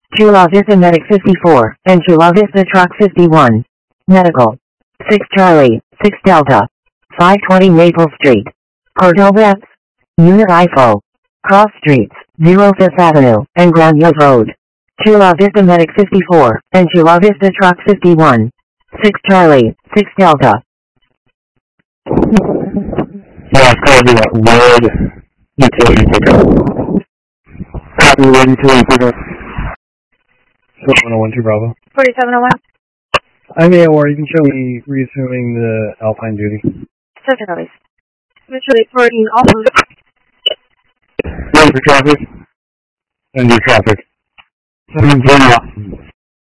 Chula Vista Medic 54, and Chula Vista Truck 51. Medical. 6 Charlie, 6 Delta. 520 Maple Street. Cordova. Unit IFO. Cross Streets, 05th Avenue, and Grandview Road. Chula Vista Medic 54, and Chula Vista Truck 51. 6 Charlie, 6 Delta. Yeah, it's going to be that red utility pickup. Copy red utility pickup. 7112 Bravo. 4701. I'm AOR. You can show me reassuming the Alpine duty. Certainly. Mutually 14 also. Ready for traffic. And do traffic. 7-0.